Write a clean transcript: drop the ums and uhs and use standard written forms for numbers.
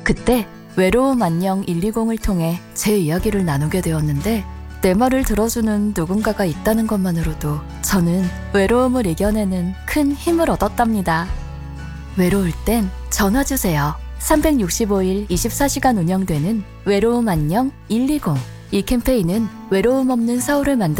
그때 외로움 안녕 120을 통해 제 이야기를 나누게 되었는데 내 말을 들어주는 누군가가 있다는 것만으로도 저는 외로움을 이겨내는 큰 힘을 얻었답니다. 외로울 땐 전화주세요. 365일 24시간 운영되는 외로움 안녕 120. 이 캠페인은 외로움 없는 서울을 만들어